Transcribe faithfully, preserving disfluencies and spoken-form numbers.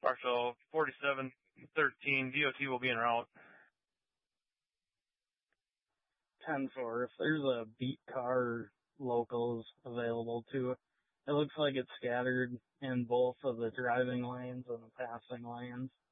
Marshall forty-seven thirteen, D O T will be en route. ten four, if there's a beat car locals available too. It looks like it's scattered in both of the driving lanes and the passing lanes.